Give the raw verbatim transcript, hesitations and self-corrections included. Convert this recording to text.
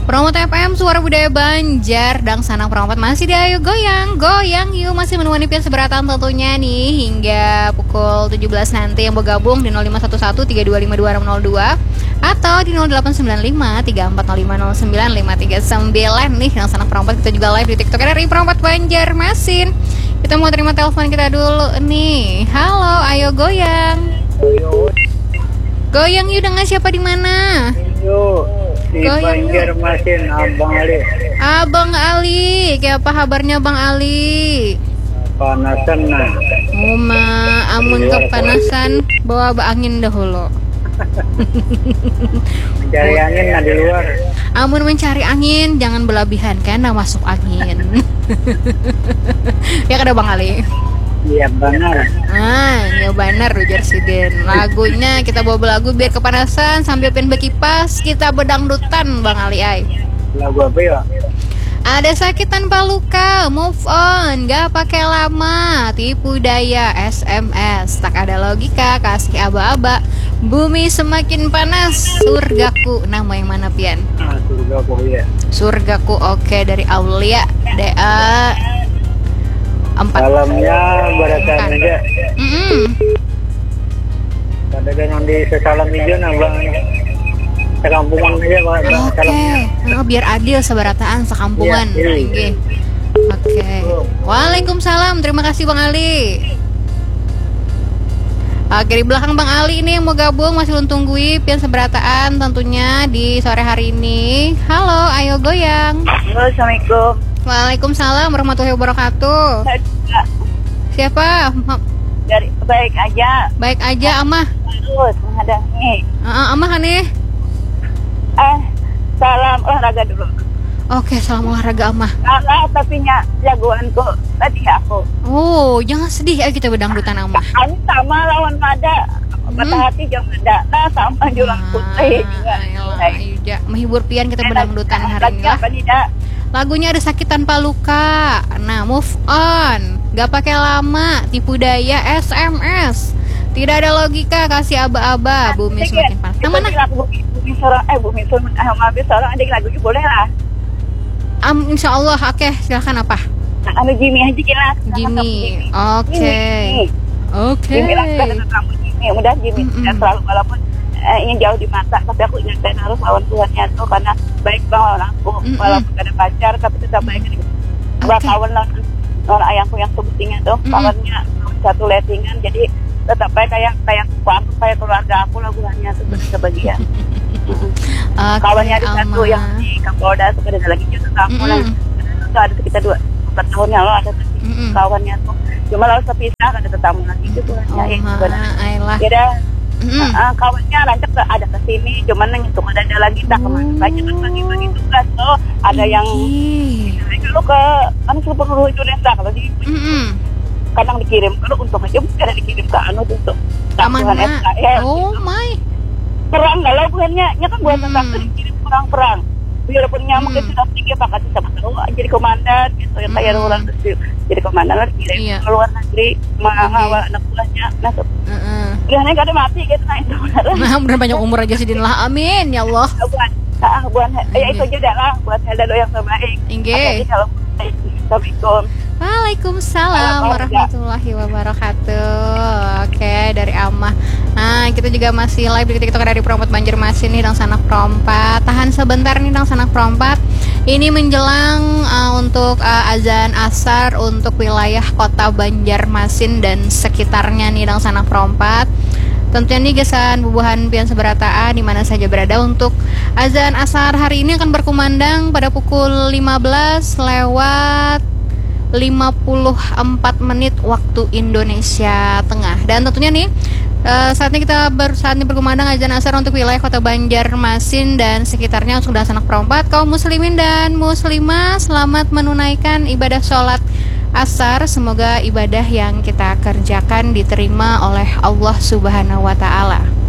Promo T F M Suara Budaya Banjar dan Sanang Perompat masih di Ayo Goyang. Goyang yuk, masih menemani pian seberatan tentunya nih hingga pukul tujuh belas nanti. Yang bergabung di nol lima satu satu tiga dua lima dua enam nol dua atau di nol delapan sembilan lima tiga empat nol lima nol sembilan lima tiga sembilan nih yang Sanang Perompat. Kita juga live di TikTok R I Perompat Banjarmasin. Kita mau terima telepon kita dulu nih. Halo, Ayo Goyang. Goyang yuk, dengan siapa di mana? Yuk. Di Banjarmasin, Abang Ali. Abang Ali, kayak apa kabarnya Bang Ali? Panasan nah. Uma, amun kepanasan, bawa ba angin dahulu. Mencari angin nah di luar. Amun mencari angin, jangan berlebihan karena masuk angin. Ya kada Bang Ali? Iya benar. Ah, ya benar Roger Siden. Lagunya kita bawa lagu biar kepanasan sambil pengen berkipas, kita bedangdutan Bang Ali ay. Lagu apa ya? Ada sakit tanpa luka, move on, gak pakai lama, tipu daya, S M S, tak ada logika, kasih aba-aba, bumi semakin panas, surgaku, nama yang mana pian? Ah, surgaku ya. Surgaku, oke, dari Aulia, D A empat. Salamnya barakan aja. Mm-mm. Ada yang di sesalam hijau nah Bang. Sekampungan aja Bang. Oke, okay. Oh, biar adil sebarataan sekampungan. Iya, iya. Oke. Okay. Waalaikumsalam. Terima kasih Bang Ali. Oke, di belakang Bang Ali ini yang mau gabung masih tungguin pian seberataan tentunya di sore hari ini. Halo, Ayo Goyang. Halo, Assalamualaikum. Waalaikumsalam warahmatullahi wabarakatuh. Siapa? Dari baik aja. Baik aja, Amah. Terus menghadapi. Uh, Amah kan nih? Eh, salam olahraga dulu. Oke, salam olahraga Amah. Kalah tapi nya jagoanku tadi aku. Oh, jangan sedih ya kita bedangdutan Amah. Kami sama lawan Mada. Patah hati jangan ada. Nah, sama julang putih juga. Ayo, ayo, menghibur pian kita bedangdutan hari ini lah. Apa tidak? Lagunya ada sakit tanpa luka. Nah, move on. Gak pakai lama, tipu daya, S M S. Tidak ada logika, kasih aba-aba, bumi semakin panas. Nah, mana? Bumi, bumi seorang, eh bumi seorang, eh maafin seorang adik lagunya boleh lah. Um, insya Allah, oke, okay. Silakan apa? Anu Jimmy aja kira. Jimmy, oke, oke. Jimmy lah, ada kamu Jimmy. Mudah Jimmy mm -mm. tidak selalu walaupun eh, ingin jauh di mata, tapi aku ingatkan harus lawan Tuhannya tuh karena baik banget lawan aku, mm -mm. walaupun gak ada pacar, tapi tetap baik. Okay. Kawan lawan lawan ayahku yang sebetulnya tuh, mm -mm. kawannya satu lettingan, jadi tetap baik kayak kayak aku kayak keluarga aku lah bulannya tuh sebagian. Okay, kawannya ada satu yang di Kapolda suka ada lagi juga kamu lah. Itu ada sekitar dua empat tahun yang lalu ada mm -mm. kawannya tuh. Cuma lalu sepisah ada tetamu lagi gitu kan. Oh, ya ya Mm. Uh, kawannya rancak ke, ada ke sini, cuman ngitung ada ada lagi tak kemana saja kan bagi-bagi tugas tuh ada yang kalau ke kan seluruh Indonesia kalau di mm -mm. kadang dikirim kalau untung aja bukan dikirim ke anu tuh untuk tambahan S K S. Oh my. Perang galau bukannya, nya kan buat tentang mm. dikirim perang-perang. Walaupun nya mungkin sudah tinggi pakai sama tahu jadi komandan gitu yang kayak mm. orang kecil jadi komandan lah dikirim iya. ke luar negeri mengawal anak buahnya nah tuh. Udah gak ada mati gitu nah itu benar. Nah, benar banyak umur aja sidin lah. Amin ya Allah. Buat ah buat ya itu aja dah lah buat Helda do yang terbaik. Inggih. Assalamualaikum. Waalaikumsalam warahmatullahi wabarakatuh. Oke, dari Amah. Nah, kita juga masih live di TikTok dari Perompat Banjarmasin nih Dang Sanak Perompat. Tahan sebentar nih Dang Sanak Perompat. Ini menjelang uh, untuk uh, azan asar untuk wilayah Kota Banjarmasin dan sekitarnya nih Dang Sanak Perompat. Tentunya nih gesan bubuhan pian seberataan di mana saja berada untuk azan asar hari ini akan berkumandang pada pukul lima belas lewat lima puluh empat menit waktu Indonesia Tengah. Dan tentunya nih uh, saat ini kita ber, saat ini berkumandang azan asar untuk wilayah Kota Banjarmasin dan sekitarnya sudah Sanak Perompat. Kaum muslimin dan muslimah selamat menunaikan ibadah sholat asar. Semoga ibadah yang kita kerjakan diterima oleh Allah Subhanahu wa taala.